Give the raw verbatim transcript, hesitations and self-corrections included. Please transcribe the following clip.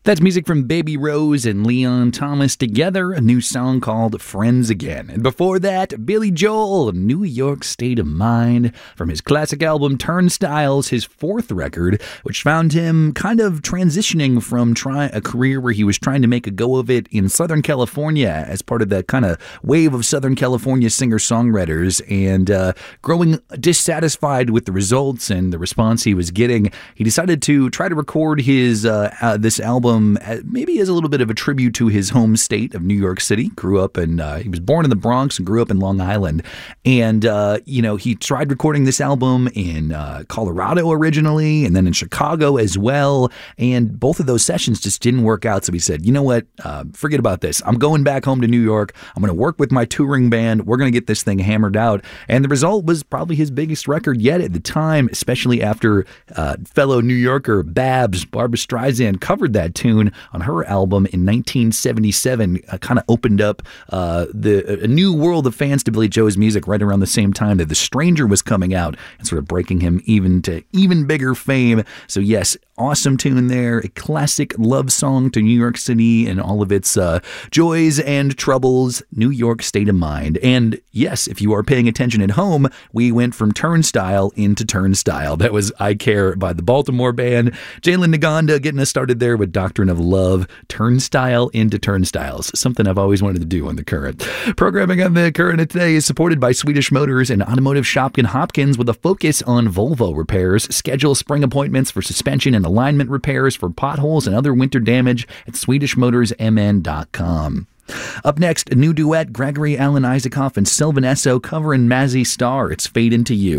That's music from Baby Rose and Leon Thomas together, a new song called Friends Again. And before that, Billy Joel, New York State of Mind, from his classic album Turnstiles, his fourth record, which found him kind of transitioning from try a career where he was trying to make a go of it in Southern California as part of that kind of wave of Southern California singer-songwriters, and uh, growing dissatisfied with the results and the response he was getting, he decided to try to record his uh, uh, this album maybe as a little bit of a tribute to his home state of New York City. Grew up in, uh, he was born in the Bronx and grew up in Long Island. And, uh, you know, he tried recording this album in uh, Colorado originally and then in Chicago as well. And both of those sessions just didn't work out. So he said, you know what, uh, forget about this. I'm going back home to New York. I'm going to work with my touring band. We're going to get this thing hammered out. And the result was probably his biggest record yet at the time, especially after uh, fellow New Yorker Babs, Barbra Streisand, covered that tune on her album in nineteen seventy-seven, uh, kind of opened up uh, the a new world of fans to Billy Joel's music right around the same time that The Stranger was coming out and sort of breaking him even to even bigger fame. So yes, awesome tune there, a classic love song to New York City and all of its uh, joys and troubles, New York State of Mind. And yes, if you are paying attention at home, we went from Turnstile into Turnstile. That was I Care by the Baltimore band. Jalen Naganda getting us started there with Doctrine of Love, Turnstile into Turnstiles, something I've always wanted to do on The Current. Programming on The Current today is supported by Swedish Motors and Automotive Shop in Hopkins with a focus on Volvo repairs. Schedule spring appointments for suspension and alignment repairs for potholes and other winter damage at swedish motors m n dot com. Up next, a new duet, Gregory Alan Isaacoff and Sylvan Esso covering Mazzy Star. It's Fade Into You.